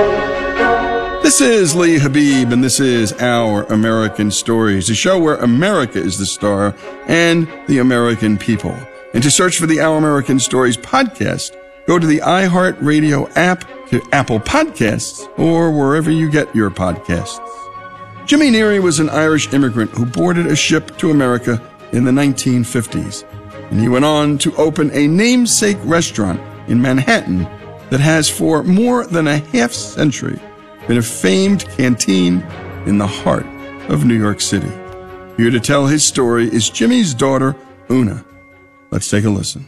This is Lee Habib, and this is Our American Stories, a show where America is the star and the American people. And to search for the Our American Stories podcast, go to the iHeartRadio app, to Apple Podcasts, or wherever you get your podcasts. Jimmy Neary was an Irish immigrant who boarded a ship to America in the 1950s, and he went on to open a namesake restaurant in Manhattan that has for more than a half century been a famed canteen in the heart of New York City. Here to tell his story is Jimmy's daughter, Una. Let's take a listen.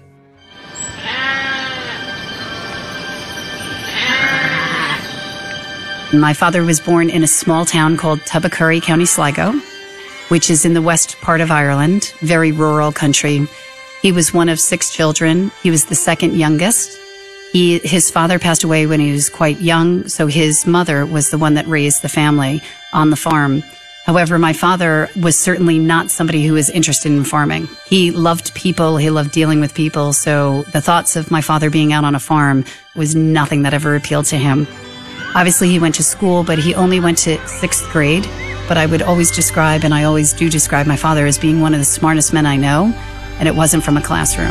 My father was born in a small town called Tubbercurry, County Sligo, which is in the west part of Ireland, very rural country. He was one of 6 children. He was the second youngest. His father passed away when he was quite young, so his mother was the one that raised the family on the farm. However, my father was certainly not somebody who was interested in farming. He loved people, he loved dealing with people, so the thoughts of my father being out on a farm was nothing that ever appealed to him. Obviously, he went to school, but he only went to 6th grade. But I would always describe, and I always do describe my father as being one of the smartest men I know, and it wasn't from a classroom.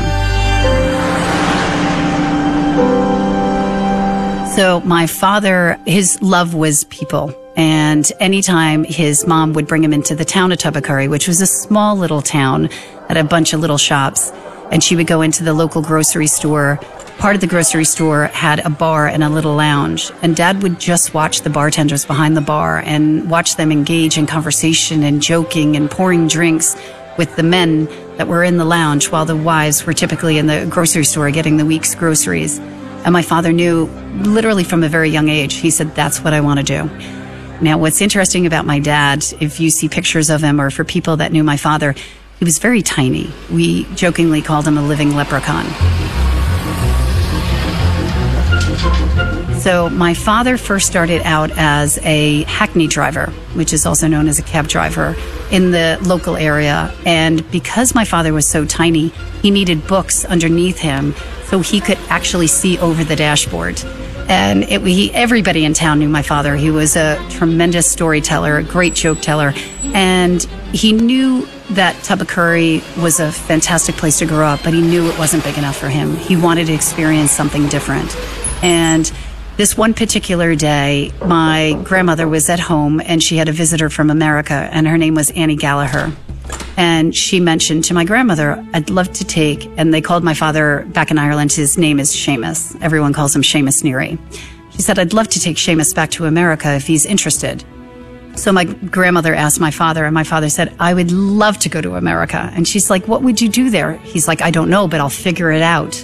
So my father, his love was people. And anytime his mom would bring him into the town of Tubbercurry, which was a small little town, had a bunch of little shops, and she would go into the local grocery store. Part of the grocery store had a bar and a little lounge, and Dad would just watch the bartenders behind the bar and watch them engage in conversation and joking and pouring drinks with the men that were in the lounge while the wives were typically in the grocery store getting the week's groceries. And my father knew, literally from a very young age, he said, that's what I want to do. Now, what's interesting about my dad, if you see pictures of him or for people that knew my father, he was very tiny. We jokingly called him a living leprechaun. So my father first started out as a hackney driver, which is also known as a cab driver, in the local area. And because my father was so tiny, he needed books underneath him so he could actually see over the dashboard. And everybody in town knew my father. He was a tremendous storyteller, a great joke teller. And he knew that Tubbercurry was a fantastic place to grow up, but he knew it wasn't big enough for him. He wanted to experience something different. And this one particular day, my grandmother was at home and she had a visitor from America, and her name was Annie Gallagher. And she mentioned to my grandmother, I'd love to take, and they called my father back in Ireland, his name is Seamus. Everyone calls him Seamus Neary. She said, I'd love to take Seamus back to America if he's interested. So my grandmother asked my father, and my father said, I would love to go to America. And she's like, what would you do there? He's like, I don't know, but I'll figure it out.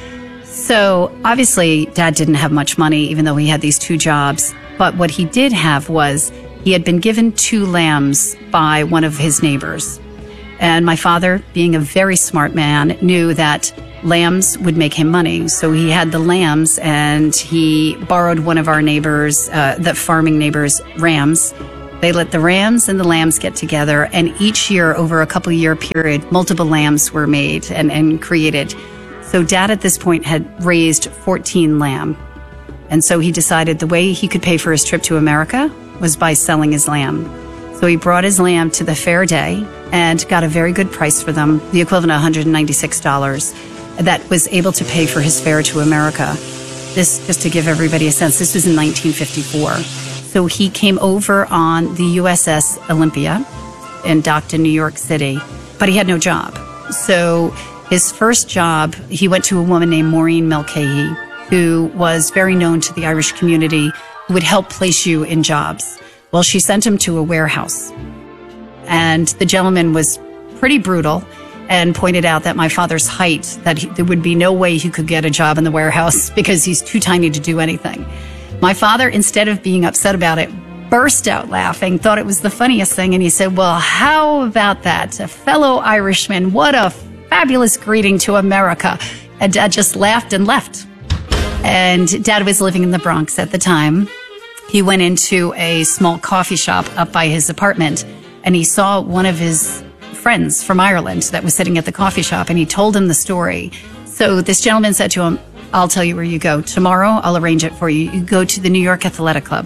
So obviously, Dad didn't have much money, even though he had these 2 jobs. But what he did have was he had been given 2 lambs by one of his neighbors. And my father, being a very smart man, knew that lambs would make him money. So he had the lambs, and he borrowed one of our neighbors, the farming neighbors' rams. They let the rams and the lambs get together, and each year, over a couple-year period, multiple lambs were made and created. So Dad at this point had raised 14 lamb. And so he decided the way he could pay for his trip to America was by selling his lamb. So he brought his lamb to the fair day and got a very good price for them, the equivalent of $196, that was able to pay for his fare to America. This, just to give everybody a sense, this was in 1954. So he came over on the USS Olympia and docked in New York City, but he had no job. So his first job, he went to a woman named Maureen Mulcahy, who was very known to the Irish community, who would help place you in jobs. Well, she sent him to a warehouse, and the gentleman was pretty brutal and pointed out that my father's height, that there would be no way he could get a job in the warehouse because he's too tiny to do anything. My father, instead of being upset about it, burst out laughing, thought it was the funniest thing, and he said, well, how about that? A fellow Irishman, what a fabulous greeting to America. And Dad just laughed and left. And Dad was living in the Bronx at the time. He went into a small coffee shop up by his apartment, and he saw one of his friends from Ireland that was sitting at the coffee shop, and he told him the story. So this gentleman said to him, I'll tell you where you go. Tomorrow, I'll arrange it for you. You go to the New York Athletic Club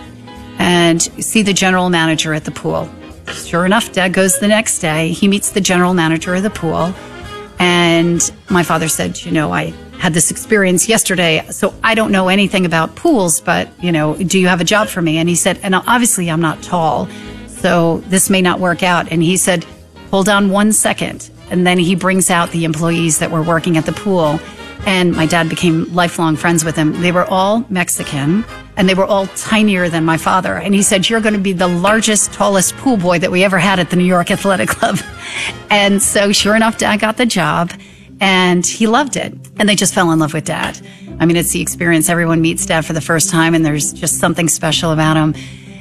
and see the general manager at the pool. Sure enough, Dad goes the next day. He meets the general manager of the pool. And my father said, I had this experience yesterday, so I don't know anything about pools, but, do you have a job for me? And he said, and obviously I'm not tall, so this may not work out. And he said, hold on 1 second. And then he brings out the employees that were working at the pool. And my dad became lifelong friends with them. They were all Mexican, and they were all tinier than my father. And he said, you're going to be the largest, tallest pool boy that we ever had at the New York Athletic Club. And so sure enough, Dad got the job, and he loved it. And they just fell in love with Dad. I mean, it's the experience. Everyone meets Dad for the first time, and there's just something special about him.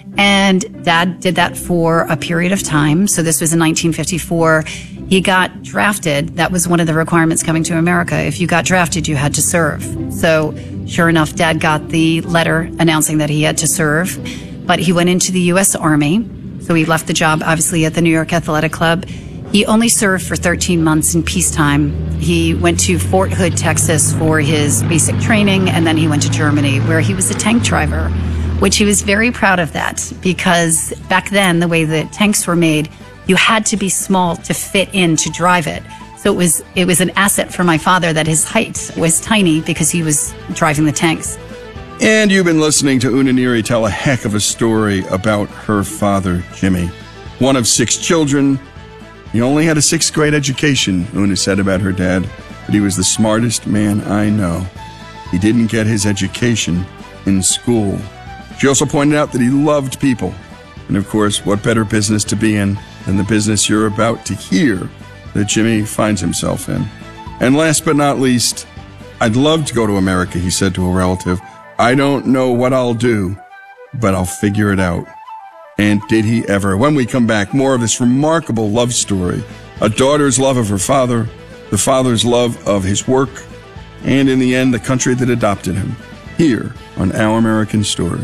And Dad did that for a period of time. So this was in 1954. He got drafted. That was one of the requirements coming to America. If you got drafted, you had to serve. So sure enough, Dad got the letter announcing that he had to serve. But he went into the U.S. Army. So he left the job, obviously, at the New York Athletic Club. He only served for 13 months in peacetime. He went to Fort Hood, Texas for his basic training, and then he went to Germany, where he was a tank driver, which he was very proud of that, because back then, the way that tanks were made, you had to be small to fit in to drive it. So it was an asset for my father that his height was tiny because he was driving the tanks. And you've been listening to Una Neary tell a heck of a story about her father, Jimmy. One of 6 children. He only had a 6th grade education, Una said about her dad, but he was the smartest man I know. He didn't get his education in school. She also pointed out that he loved people. And of course, what better business to be in than the business you're about to hear that Jimmy finds himself in. And last but not least, I'd love to go to America, he said to a relative. I don't know what I'll do, but I'll figure it out. And did he ever? When we come back, more of this remarkable love story. A daughter's love of her father, the father's love of his work, and in the end, the country that adopted him. Here on Our American Story.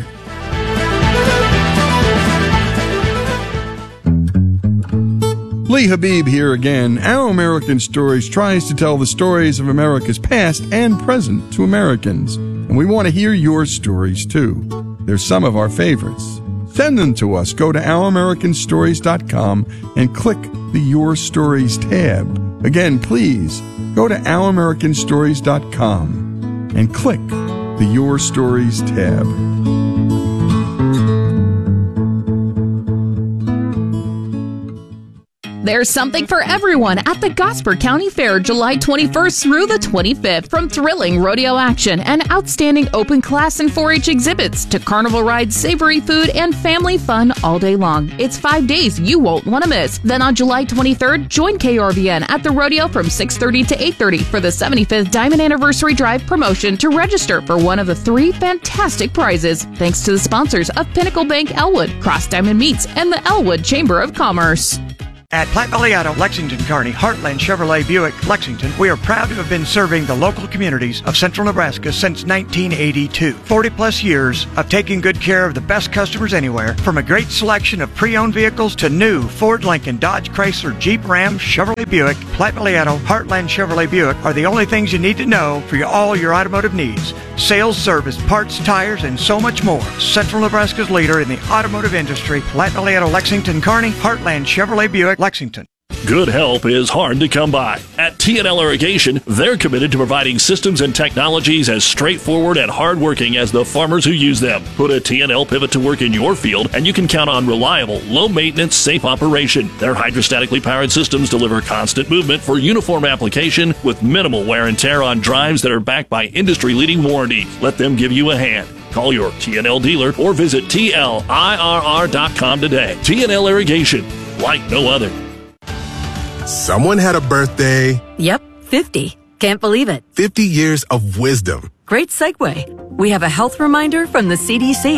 Lee Habib here again. Our American Stories tries to tell the stories of America's past and present to Americans. And we want to hear your stories, too. They're some of our favorites. Send them to us. Go to OurAmericanStories.com and click the Your Stories tab. Again, please, go to OurAmericanStories.com and click the Your Stories tab. There's something for everyone at the Gosper County Fair, July 21st through the 25th. From thrilling rodeo action and outstanding open class and 4-H exhibits to carnival rides, savory food, and family fun all day long. It's 5 days you won't want to miss. Then on July 23rd, join KRVN at the rodeo from 6:30 to 8:30 for the 75th Diamond Anniversary Drive promotion to register for one of the 3 fantastic prizes. Thanks to the sponsors of Pinnacle Bank Elwood, Cross Diamond Meats, and the Elwood Chamber of Commerce. At Platte Valley Auto, Lexington, Kearney, Heartland Chevrolet Buick, Lexington, we are proud to have been serving the local communities of central Nebraska since 1982. 40-plus years of taking good care of the best customers anywhere, from a great selection of pre-owned vehicles to new Ford, Lincoln, Dodge, Chrysler, Jeep, Ram, Chevrolet Buick. Platte Valley Auto, Heartland Chevrolet Buick are the only things you need to know for all your automotive needs. Sales, service, parts, tires, and so much more. Central Nebraska's leader in the automotive industry, Platte Valley Auto, Lexington, Kearney, Heartland Chevrolet Buick, Lexington. Good help is hard to come by. At T&L Irrigation, they're committed to providing systems and technologies as straightforward and hardworking as the farmers who use them. Put a T&L pivot to work in your field, and you can count on reliable, low-maintenance, safe operation. Their hydrostatically powered systems deliver constant movement for uniform application with minimal wear and tear on drives that are backed by industry-leading warranties. Let them give you a hand. Call your T&L dealer or visit TLIRR.com today. T&L Irrigation, like no other. Someone had a birthday. Yep, 50. Can't believe it. 50 years of wisdom. Great segue. We have a health reminder from the CDC.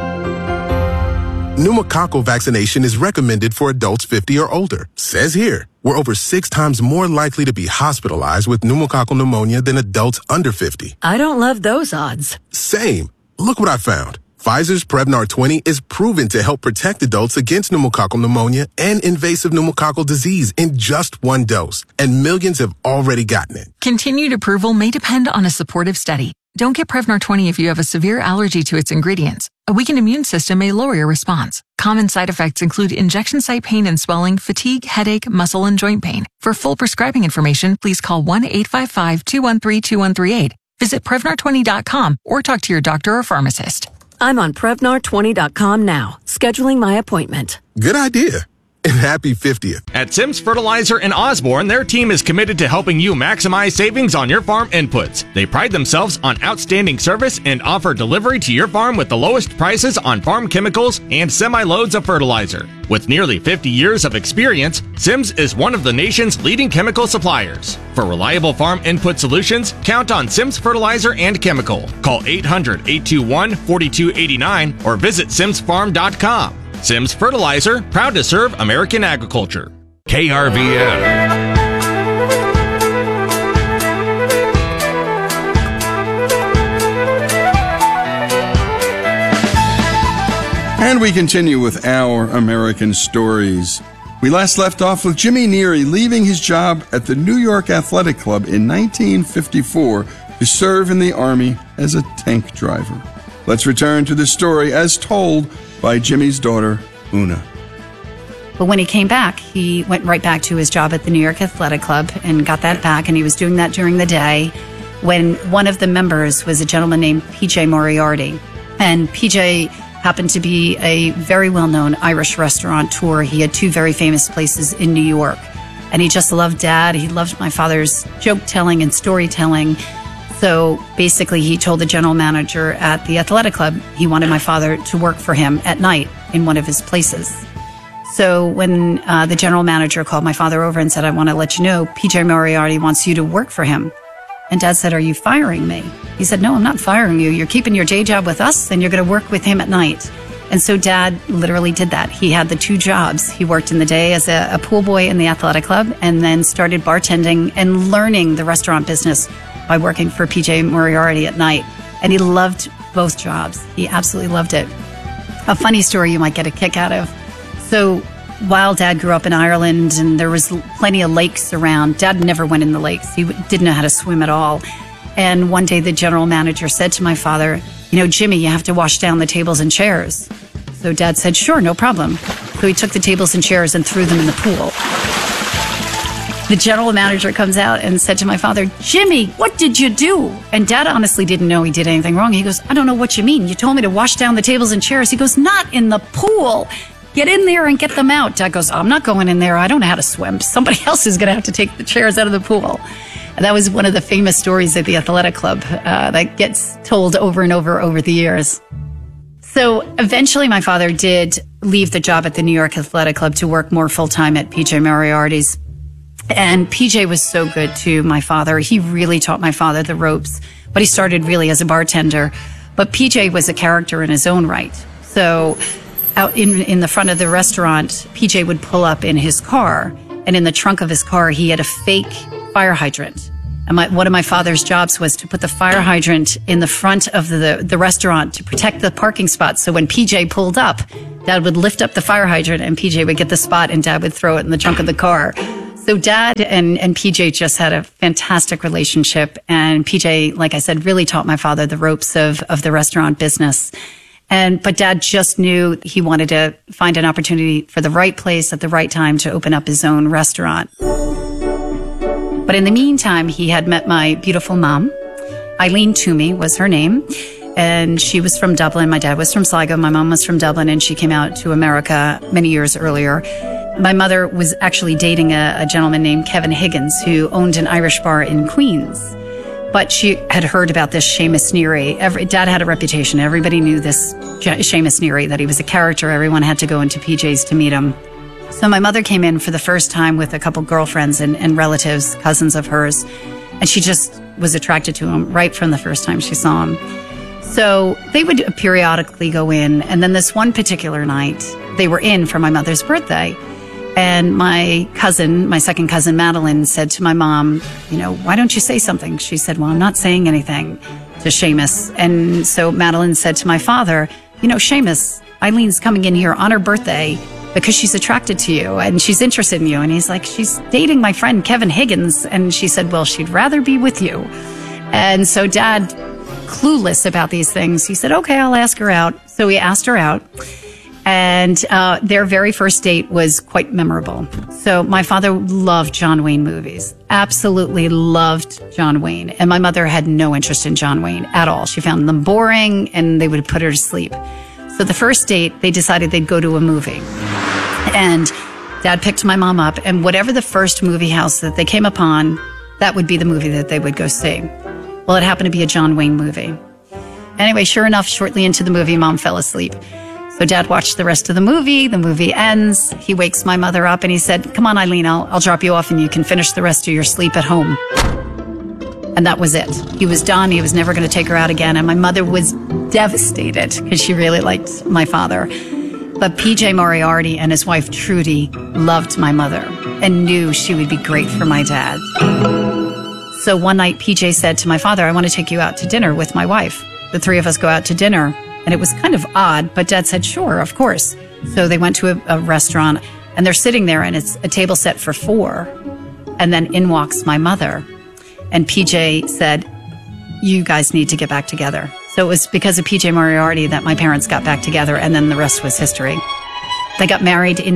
Pneumococcal vaccination is recommended for adults 50 or older. Says here, we're over 6 times more likely to be hospitalized with pneumococcal pneumonia than adults under 50. I don't love those odds. Same. Look what I found. Pfizer's Prevnar 20 is proven to help protect adults against pneumococcal pneumonia and invasive pneumococcal disease in just one dose, and millions have already gotten it. Continued approval may depend on a supportive study. Don't get Prevnar 20 if you have a severe allergy to its ingredients. A weakened immune system may lower your response. Common side effects include injection site pain and swelling, fatigue, headache, muscle, and joint pain. For full prescribing information, please call 1-855-213-2138. Visit Prevnar20.com or talk to your doctor or pharmacist. I'm on Prevnar20.com now, scheduling my appointment. Good idea. And happy 50th. At Sims Fertilizer in Osborne, their team is committed to helping you maximize savings on your farm inputs. They pride themselves on outstanding service and offer delivery to your farm with the lowest prices on farm chemicals and semi-loads of fertilizer. With nearly 50 years of experience, Sims is one of the nation's leading chemical suppliers. For reliable farm input solutions, count on Sims Fertilizer and Chemical. Call 800-821-4289 or visit simsfarm.com. Sims Fertilizer, proud to serve American agriculture. KRVN. And we continue with Our American Stories. We last left off with Jimmy Neary leaving his job at the New York Athletic Club in 1954 to serve in the Army as a tank driver. Let's return to the story as told by Jimmy's daughter, Una. But when he came back, he went right back to his job at the New York Athletic Club and got that back, and he was doing that during the day when one of the members was a gentleman named P.J. Moriarty. And P.J. happened to be a very well-known Irish restaurateur. He had two very famous places in New York, and he just loved Dad. He loved my father's joke-telling and storytelling. So basically, he told the general manager at the athletic club he wanted my father to work for him at night in one of his places. So when the general manager called my father over and said, I want to let you know, P.J. Moriarty wants you to work for him. And Dad said, are you firing me? He said, no, I'm not firing you. You're keeping your day job with us, and you're going to work with him at night. And so Dad literally did that. He had the two jobs. He worked in the day as a pool boy in the athletic club and then started bartending and learning the restaurant business by working for P.J. Moriarty at night. And he loved both jobs. He absolutely loved it. A funny story you might get a kick out of. So while Dad grew up in Ireland and there was plenty of lakes around, Dad never went in the lakes. He didn't know how to swim at all. And one day the general manager said to my father, you know, Jimmy, you have to wash down the tables and chairs. So Dad said, sure, no problem. So he took the tables and chairs and threw them in the pool. The general manager comes out and said to my father, Jimmy, what did you do? And Dad honestly didn't know he did anything wrong. He goes, I don't know what you mean. You told me to wash down the tables and chairs. He goes, not in the pool. Get in there and get them out. Dad goes, I'm not going in there. I don't know how to swim. Somebody else is going to have to take the chairs out of the pool. And that was one of the famous stories at the athletic club that gets told over and over the years. So eventually my father did leave the job at the New York Athletic Club to work more full-time at P.J. Moriarty's. And PJ was so good to my father. He really taught my father the ropes, but he started really as a bartender. But PJ was a character in his own right. So out in the front of the restaurant, PJ would pull up in his car, and in the trunk of his car, he had a fake fire hydrant. And one of my father's jobs was to put the fire hydrant in the front of the restaurant to protect the parking spots. So when PJ pulled up, Dad would lift up the fire hydrant and PJ would get the spot and Dad would throw it in the trunk of the car. So Dad and PJ just had a fantastic relationship. And PJ, like I said, really taught my father the ropes of the restaurant business. But Dad just knew he wanted to find an opportunity for the right place at the right time to open up his own restaurant. But in the meantime, he had met my beautiful mom. Eileen Toomey was her name. And she was from Dublin. My dad was from Sligo. My mom was from Dublin, and she came out to America many years earlier. My mother was actually dating a gentleman named Kevin Higgins, who owned an Irish bar in Queens. But she had heard about this Seamus Neary. Dad had a reputation. Everybody knew this Seamus Neary, that he was a character. Everyone had to go into PJ's to meet him. So my mother came in for the first time with a couple girlfriends and relatives, cousins of hers, and she just was attracted to him right from the first time she saw him. So they would periodically go in, and then this one particular night, they were in for my mother's birthday. And my second cousin, Madeline, said to my mom, why don't you say something? She said, well, I'm not saying anything to Seamus. And so Madeline said to my father, Seamus, Eileen's coming in here on her birthday because she's attracted to you and she's interested in you. And he's like, she's dating my friend Kevin Higgins. And she said, well, she'd rather be with you. And so Dad, clueless about these things, he said, okay, I'll ask her out. So he asked her out. And their very first date was quite memorable. So my father loved John Wayne movies, absolutely loved John Wayne. And my mother had no interest in John Wayne at all. She found them boring and they would put her to sleep. So the first date, they decided they'd go to a movie. And Dad picked my mom up, and whatever the first movie house that they came upon, that would be the movie that they would go see. Well, it happened to be a John Wayne movie. Anyway, sure enough, shortly into the movie, Mom fell asleep. So Dad watched the rest of the movie. The movie ends. He wakes my mother up and he said, come on, Eileen, I'll drop you off and you can finish the rest of your sleep at home. And that was it. He was done. He was never going to take her out again. And my mother was devastated because she really liked my father. But PJ Moriarty and his wife Trudy loved my mother and knew she would be great for my dad. So one night PJ said to my father, I want to take you out to dinner with my wife. The three of us go out to dinner. And it was kind of odd, but Dad said, sure, of course. So they went to a restaurant and they're sitting there and it's a table set for 4. And then in walks my mother. And PJ said, you guys need to get back together. So it was because of PJ Moriarty that my parents got back together, and then the rest was history. They got married in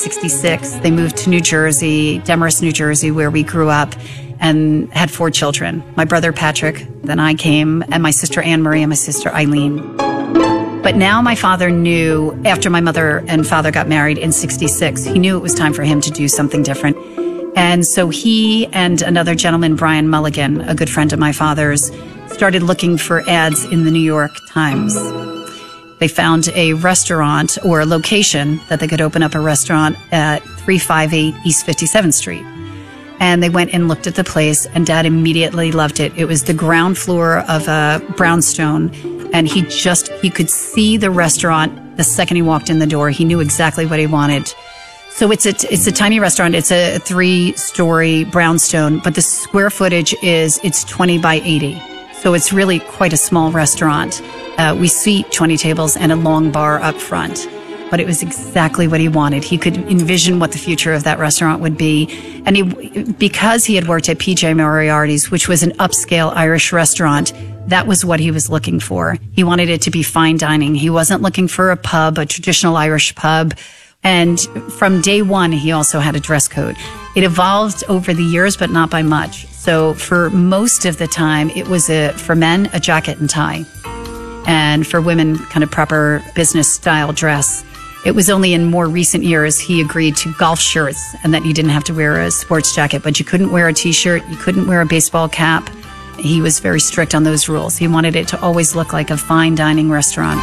1966. They moved to New Jersey, Demorest, New Jersey, where we grew up, and had 4 children. My brother Patrick, then I came, and my sister Anne Marie and my sister Eileen. But now my father knew, after my mother and father got married in 66, he knew it was time for him to do something different. And so he and another gentleman, Brian Mulligan, a good friend of my father's, started looking for ads in the New York Times. They found a restaurant or a location that they could open up a restaurant at 358 East 57th Street. And they went and looked at the place, and Dad immediately loved it. It was the ground floor of a brownstone, and he could see the restaurant the second he walked in the door. He knew exactly what he wanted. So it's a tiny restaurant. It's a 3-story brownstone, but the square footage it's 20 by 80. So it's really quite a small restaurant. We seat 20 tables and a long bar up front. But it was exactly what he wanted. He could envision what the future of that restaurant would be. And because he had worked at PJ Moriarty's, which was an upscale Irish restaurant, that was what he was looking for. He wanted it to be fine dining. He wasn't looking for a pub, a traditional Irish pub. And from day one, he also had a dress code. It evolved over the years, but not by much. So for most of the time, it was for men, a jacket and tie. And for women, kind of proper business style dress. It was only in more recent years he agreed to golf shirts and that you didn't have to wear a sports jacket, but you couldn't wear a t-shirt, you couldn't wear a baseball cap. He was very strict on those rules. He wanted it to always look like a fine dining restaurant.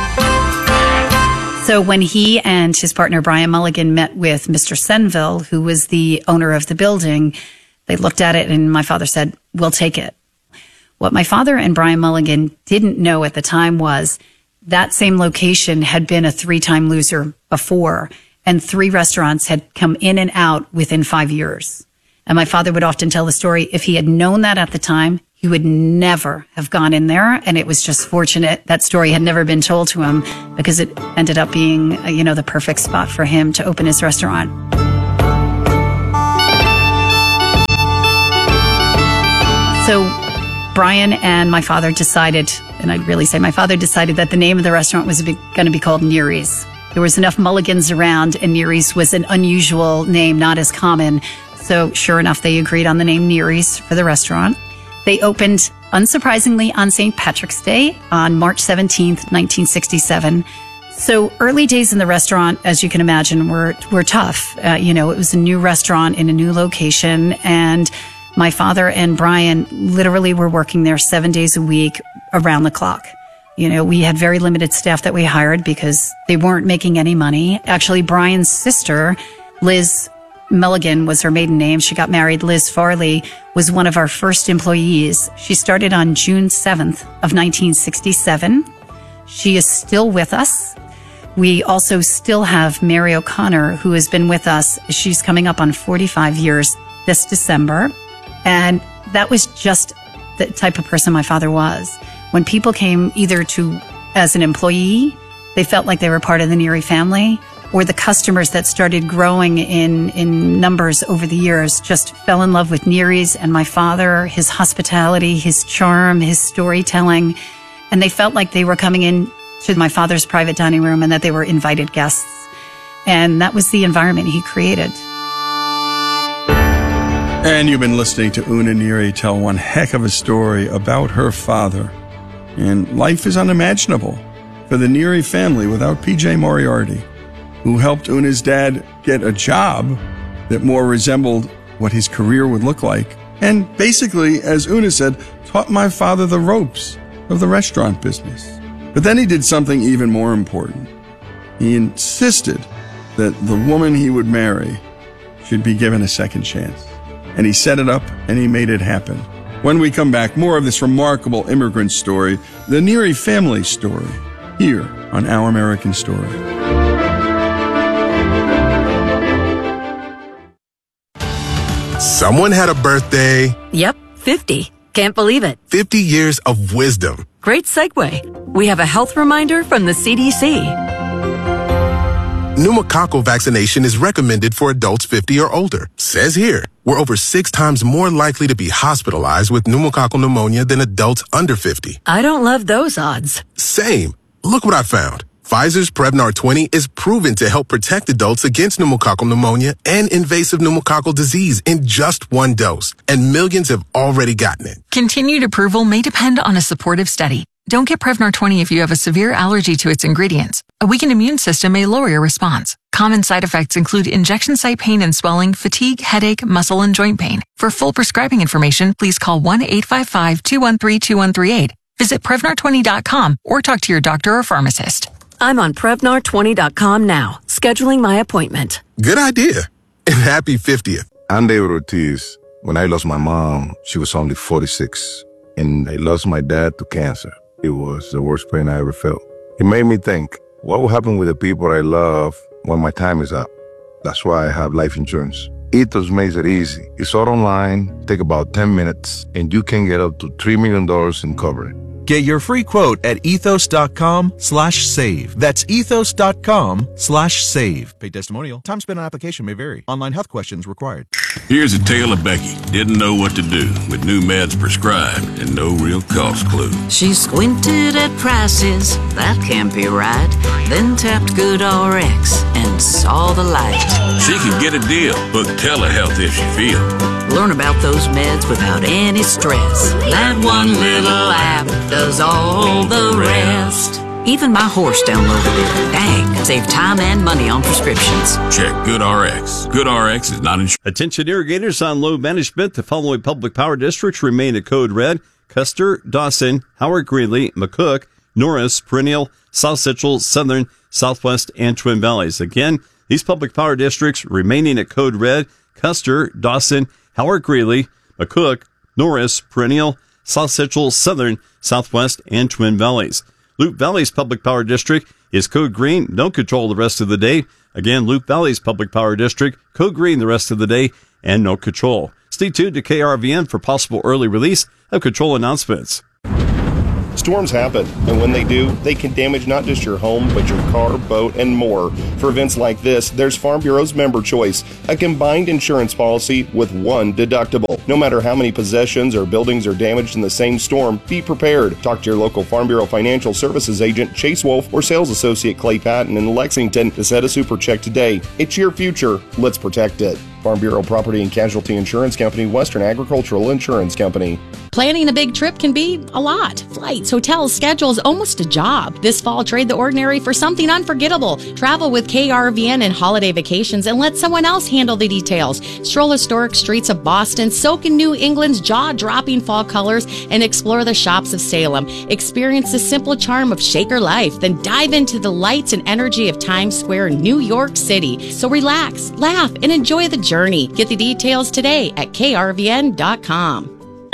So when he and his partner Brian Mulligan met with Mr. Senville, who was the owner of the building, they looked at it and my father said, we'll take it. What my father and Brian Mulligan didn't know at the time was that same location had been a 3-time loser before, and 3 restaurants had come in and out within 5 years. And my father would often tell the story, if he had known that at the time, he would never have gone in there. And it was just fortunate that story had never been told to him because it ended up being, the perfect spot for him to open his restaurant. So Brian and my father decided, and I'd really say my father decided that the name of the restaurant was going to be called Neary's. There was enough Mulligans around, and Neary's was an unusual name, not as common. So sure enough, they agreed on the name Neary's for the restaurant. They opened, unsurprisingly, on St. Patrick's Day on March 17th, 1967. So early days in the restaurant, as you can imagine, were tough. It was a new restaurant in a new location, and my father and Brian literally were working there 7 days a week around the clock. We had very limited staff that we hired because they weren't making any money. Actually, Brian's sister, Liz Mulligan was her maiden name. She got married. Liz Farley was one of our first employees. She started on June 7th of 1967. She is still with us. We also still have Mary O'Connor, who has been with us. She's coming up on 45 years this December. And that was just the type of person my father was. When people came either as an employee they felt like they were part of the Neary family, or the customers that started growing in numbers over the years just fell in love with Neary's and my father, his hospitality, his charm, his storytelling. And they felt like they were coming in to my father's private dining room and that they were invited guests. And that was the environment he created. And you've been listening to Una Neary tell one heck of a story about her father. And life is unimaginable for the Neary family without P.J. Moriarty, who helped Una's dad get a job that more resembled what his career would look like. And basically, as Una said, taught my father the ropes of the restaurant business. But then he did something even more important. He insisted that the woman he would marry should be given a second chance. And he set it up and he made it happen. When we come back, more of this remarkable immigrant story, the Neary family story, here on Our American Story. Someone had a birthday. Yep, 50. Can't believe it. 50 years of wisdom. Great segue. We have a health reminder from the CDC. Pneumococcal vaccination is recommended for adults 50 or older. Says here, we're over 6 times more likely to be hospitalized with pneumococcal pneumonia than adults under 50. I don't love those odds. Same. Look what I found. Pfizer's Prevnar 20 is proven to help protect adults against pneumococcal pneumonia and invasive pneumococcal disease in just 1 dose. And millions have already gotten it. Continued approval may depend on a supportive study. Don't get Prevnar 20 if you have a severe allergy to its ingredients. A weakened immune system may lower your response. Common side effects include injection site pain and swelling, fatigue, headache, muscle, and joint pain. For full prescribing information, please call 1-855-213-2138. Visit Prevnar20.com or talk to your doctor or pharmacist. I'm on Prevnar20.com now, scheduling my appointment. Good idea. And happy 50th. I'm David Ortiz. When I lost my mom, she was only 46. And I lost my dad to cancer. It was the worst pain I ever felt. It made me think, what will happen with the people I love when my time is up? That's why I have life insurance. Ethos makes it easy. It's all online, take about 10 minutes, and you can get up to $3 million in coverage. Get your free quote at ethos.com/save. That's ethos.com/save. Paid testimonial. Time spent on application may vary. Online health questions required. Here's a tale of Becky. Didn't know what to do with new meds prescribed and no real cost clue. She squinted at prices, that can't be right. Then tapped GoodRx and saw the light. She could get a deal. Book telehealth if she feels. Learn about those meds without any stress. That one little app does all the rest. Even my horse downloaded it. Dang, save time and money on prescriptions. Check GoodRx. GoodRx is not insured. Attention irrigators on load management. The following public power districts remain at code red: Custer, Dawson, Howard Greeley, McCook, Norris, Perennial, South Central, Southern, Southwest, and Twin Valleys. Again, these public power districts remaining at code red: Custer, Dawson, Howard Greeley, McCook, Norris, Perennial, South Central, Southern, Southwest, and Twin Valleys. Loup Valley's public power district is code green, no control the rest of the day. Again, Loup Valley's public power district, code green the rest of the day, and no control. Stay tuned to KRVN for possible early release of control announcements. Storms happen, and when they do, they can damage not just your home, but your car, boat, and more. For events like this, there's Farm Bureau's Member Choice, a combined insurance policy with one deductible. No matter how many possessions or buildings are damaged in the same storm, be prepared. Talk to your local Farm Bureau Financial Services agent, Chase Wolf, or sales associate Clay Patton in Lexington to set a super check today. It's your future. Let's protect it. Farm Bureau Property and Casualty Insurance Company, Western Agricultural Insurance Company. Planning a big trip can be a lot. Flights, hotels, schedules, almost a job. This fall, trade the ordinary for something unforgettable. Travel with KRVN and holiday vacations and let someone else handle the details. Stroll historic streets of Boston, soak in New England's jaw-dropping fall colors, and explore the shops of Salem. Experience the simple charm of Shaker life, then dive into the lights and energy of Times Square, New York City. So relax, laugh, and enjoy the journey. Get the details today at krvn.com.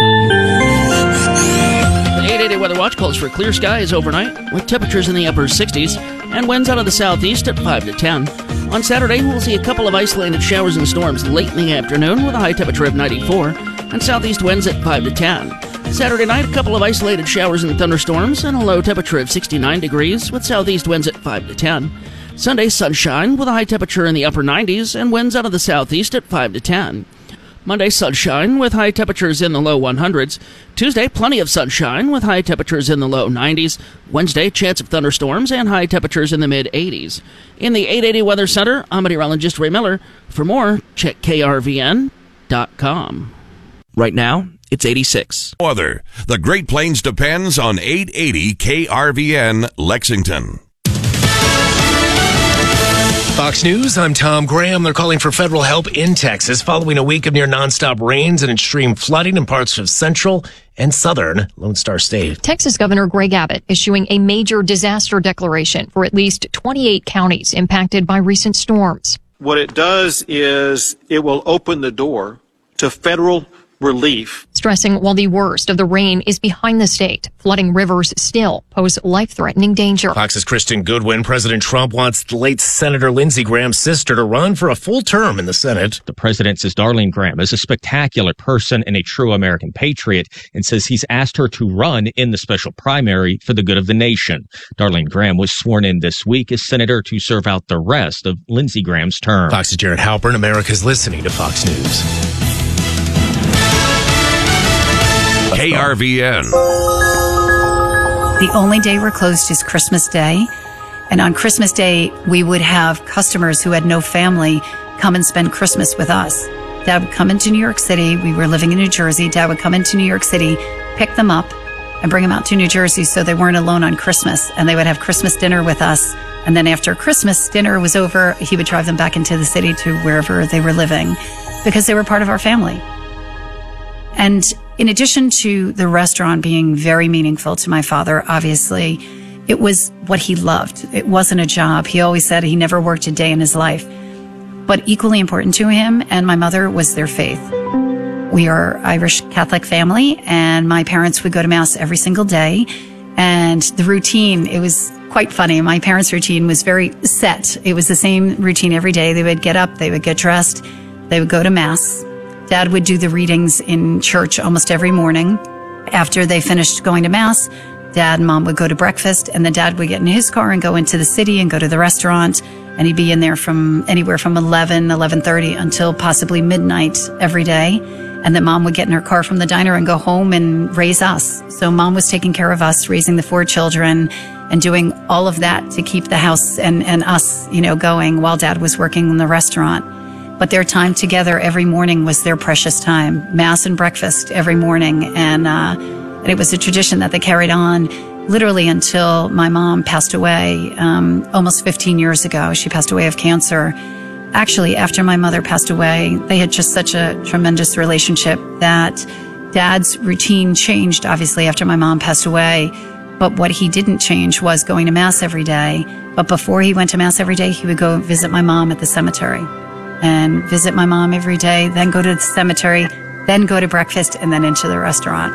The 880 Weather Watch calls for clear skies overnight with temperatures in the upper 60s and winds out of the southeast at 5 to 10. On Saturday, we'll see a couple of isolated showers and storms late in the afternoon with a high temperature of 94 and southeast winds at 5 to 10. Saturday night, a couple of isolated showers and thunderstorms and a low temperature of 69 degrees with southeast winds at 5 to 10. Sunday, sunshine with a high temperature in the upper 90s and winds out of the southeast at 5 to 10. Monday, sunshine with high temperatures in the low 100s. Tuesday, plenty of sunshine with high temperatures in the low 90s. Wednesday, chance of thunderstorms and high temperatures in the mid-80s. In the 880 Weather Center, I'm meteorologist Ray Miller. For more, check krvn.com. Right now, it's 86. Weather. The Great Plains depends on 880 KRVN Lexington. Fox News, I'm Tom Graham. They're calling for federal help in Texas following a week of near nonstop rains and extreme flooding in parts of central and southern Lone Star State. Texas Governor Greg Abbott issuing a major disaster declaration for at least 28 counties impacted by recent storms. What it does is it will open the door to federal relief. Stressing while the worst of the rain is behind the state, flooding rivers still pose life-threatening danger. Fox's Kristen Goodwin. President Trump wants late Senator Lindsey Graham's sister to run for a full term in the Senate. The president says Darlene Graham is a spectacular person and a true American patriot and says he's asked her to run in the special primary for the good of the nation. Darlene Graham was sworn in this week as senator to serve out the rest of Lindsey Graham's term. Fox's Jared Halpern. America's listening to Fox News. KRVN. The only day we're closed is Christmas Day. And on Christmas Day, we would have customers who had no family come and spend Christmas with us. Dad would come into New York City. We were living in New Jersey. Dad would come into New York City, pick them up, and bring them out to New Jersey so they weren't alone on Christmas. And they would have Christmas dinner with us. And then after Christmas dinner was over, he would drive them back into the city to wherever they were living because they were part of our family. And in addition to the restaurant being very meaningful to my father, obviously, it was what he loved. It wasn't a job. He always said he never worked a day in his life. But equally important to him and my mother was their faith. We are Irish Catholic family, and my parents would go to Mass every single day. And the routine, it was quite funny. My parents' routine was very set. It was the same routine every day. They would get up, they would get dressed, they would go to Mass. Dad would do the readings in church almost every morning. After they finished going to Mass, Dad and Mom would go to breakfast, and then Dad would get in his car and go into the city and go to the restaurant, and he'd be in there from anywhere from 11:30 until possibly midnight every day. And then Mom would get in her car from the diner and go home and raise us. So Mom was taking care of us, raising the 4 children and doing all of that to keep the house and us, going while Dad was working in the restaurant. But their time together every morning was their precious time. Mass and breakfast every morning. And it was a tradition that they carried on literally until my mom passed away almost 15 years ago. She passed away of cancer. Actually, after my mother passed away, they had just such a tremendous relationship that Dad's routine changed, obviously, after my mom passed away. But what he didn't change was going to Mass every day. But before he went to Mass every day, he would go visit my mom at the cemetery. And visit my mom every day, then go to the cemetery, then go to breakfast, and then into the restaurant.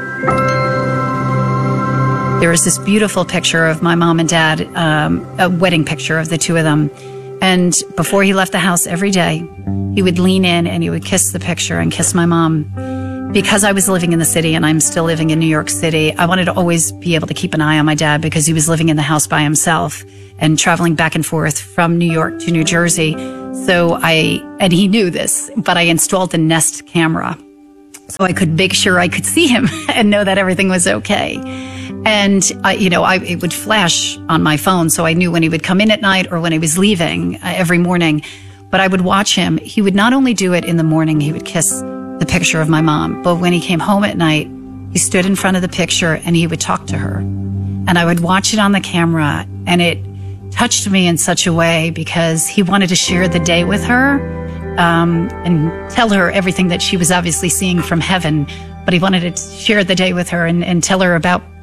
There was this beautiful picture of my mom and dad, a wedding picture of the two of them. And before he left the house every day, he would lean in and he would kiss the picture and kiss my mom. Because I was living in the city and I'm still living in New York City, I wanted to always be able to keep an eye on my dad because he was living in the house by himself and traveling back and forth from New York to New Jersey. And he knew this, but I installed a Nest camera so I could make sure I could see him and know that everything was okay. And, it would flash on my phone, so I knew when he would come in at night or when he was leaving every morning. But I would watch him. He would not only do it in the morning, he would kiss the picture of my mom, but when he came home at night, he stood in front of the picture and he would talk to her. And I would watch it on the camera, and it touched me in such a way because he wanted to share the day with her and tell her everything that she was obviously seeing from heaven, but he wanted to share the day with her and tell her about